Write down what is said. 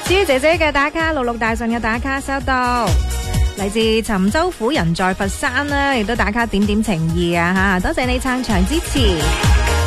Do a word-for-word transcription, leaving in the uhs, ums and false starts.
朱姐姐嘅打卡，六六大順嘅打卡收到，嚟自尋州府人在佛山啦，亦都打卡點點情意啊吓，多謝你撐場支持。